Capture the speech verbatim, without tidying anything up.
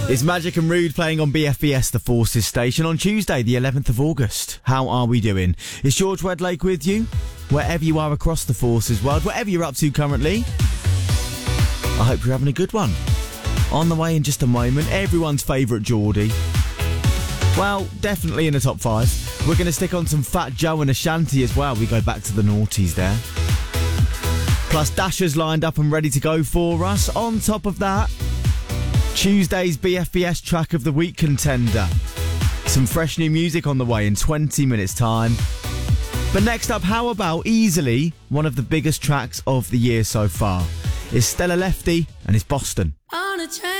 It's Magic and Rude playing on B F B S, the Forces station, on Tuesday, the eleventh of August. How are we doing? It's George Wedlake with you, wherever you are across the Forces world, whatever you're up to currently. I hope you're having a good one. On the way in just a moment, everyone's favourite Geordie. Well, definitely in the top five. We're going to stick on some Fat Joe and Ashanti as well. We go back to the noughties there. Plus, Dasher's lined up and ready to go for us. On top of that, Tuesday's B F B S Track of the Week contender. Some fresh new music on the way in twenty minutes time. But next up, how about easily one of the biggest tracks of the year so far? It's Stella Lefty and it's Boston. On a train.